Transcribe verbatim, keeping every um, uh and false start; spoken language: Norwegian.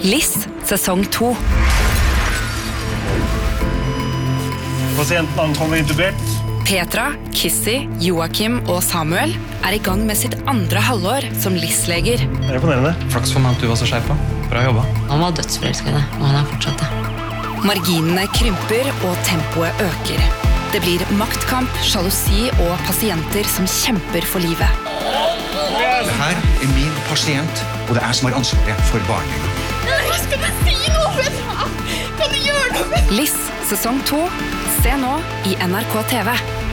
Liss, sesong to. Pasienten ankommer intubert. Petra, Kissy, Joachim og Samuel er i gang med sitt andre halvår som Liss-leger. Det er imponerende. Flaks for meg at du var så skjerpa. Bra jobba. Han var dødsforelskende, og han er fortsatt det. Marginene krymper og tempoet øker. Det blir maktkamp, sjalusi og pasienter som kjemper for livet. Det her er min pasient, og det er jeg som har ansvaret for barnet. Skal du si noe, Petra? Kan du gjøre noe? Liss, sesong to. Se nå i N R K T V.